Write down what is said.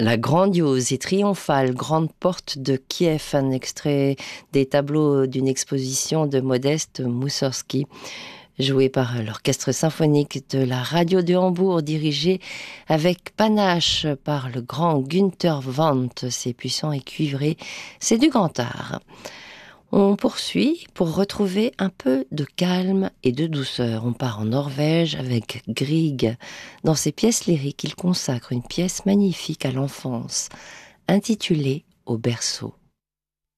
La grandiose et triomphale grande porte de Kiev, un extrait des tableaux d'une exposition de Modeste Moussorgsky, joué par l'orchestre symphonique de la radio de Hambourg, dirigé avec panache par le grand Günther Wandt. C'est puissant et cuivré, c'est du grand art. On poursuit pour retrouver un peu de calme et de douceur. On part en Norvège avec Grieg. Dans ses pièces lyriques, il consacre une pièce magnifique à l'enfance, intitulée Au berceau.